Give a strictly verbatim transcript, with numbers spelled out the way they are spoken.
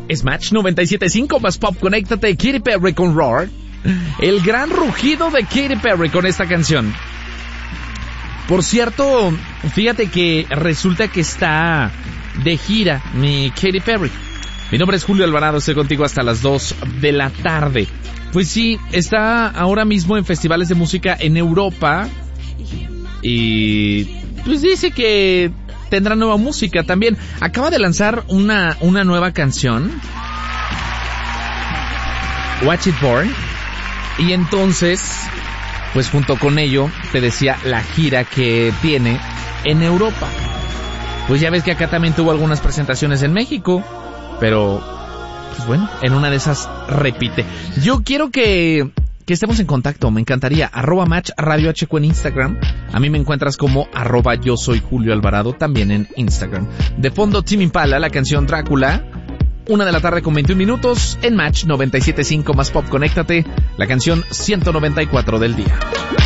Es Match noventa y siete punto cinco más Pop. Conéctate, Katy Perry con Roar. El gran rugido de Katy Perry con esta canción. Por cierto, fíjate que resulta que está de gira mi Katy Perry. Mi nombre es Julio Alvarado, estoy contigo hasta las dos de la tarde. Pues sí, está ahora mismo en festivales de música en Europa. Y pues dice que tendrá nueva música también. Acaba de lanzar una, una nueva canción, Watch It Burn. Y entonces, pues junto con ello, te decía la gira que tiene en Europa. Pues ya ves que acá también tuvo algunas presentaciones en México, pero pues bueno, en una de esas repite. Yo quiero que, que estemos en contacto, me encantaría. Arroba Match Radio H Q en Instagram. A mí me encuentras como arroba yo soy Julio Alvarado también en Instagram. De fondo, Tame Impala, la canción Drácula. Una de la tarde con veintiún minutos en Match noventa y siete punto cinco más Pop. Conéctate, la canción ciento noventa y cuatro del día.